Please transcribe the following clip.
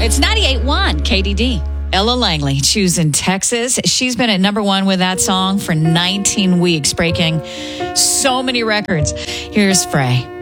It's 98.1 KDD. Ella Langley, choosing Texas. She's been at number one with that song for 19 weeks, breaking so many records. Here's Frey.